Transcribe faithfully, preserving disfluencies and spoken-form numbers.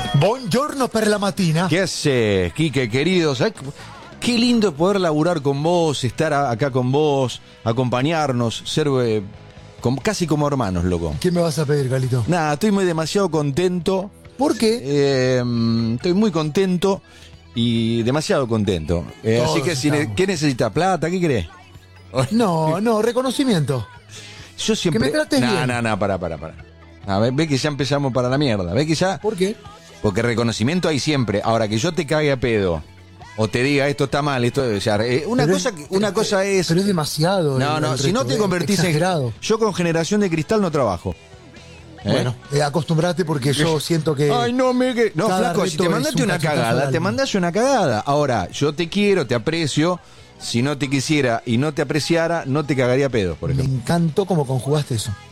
Buongiorno per la mattina. ¿Qué haces, Quique, querido? ¿Sabés qué lindo poder laburar con vos, estar a- acá con vos, acompañarnos, ser eh, com- casi como hermanos, loco? ¿Qué me vas a pedir, Galito? Nada, estoy muy demasiado contento. ¿Por qué? Eh, estoy muy contento y demasiado contento. Eh, Todos así que, si ne- estamos. ¿qué necesita? ¿Plata? ¿Qué crees? No, no, reconocimiento. Yo siempre. Que me trates no, bien. no, no, pará, pará, pará. A ver, ve que ya empezamos para la mierda. Ve que ya. ¿Por qué? Porque reconocimiento hay siempre. Ahora, que yo te cague a pedo o te diga esto está mal, esto o sea, eh, una Pero cosa es- que- una cosa es. Pero es demasiado. No, el- no, el si no reto, te eh, convertís en. exagerado. Yo con generación de cristal no trabajo. ¿Eh? Bueno, eh, acostumbrate porque yo siento que... Ay, no, me que- No, cada flaco, si reto te es mandaste un una cachetazo al cagada, te alma. mandaste una cagada. Ahora, yo te quiero, te aprecio. Si no te quisiera y no te apreciara, no te cagaría a pedos, por Me ejemplo. encantó cómo conjugaste eso.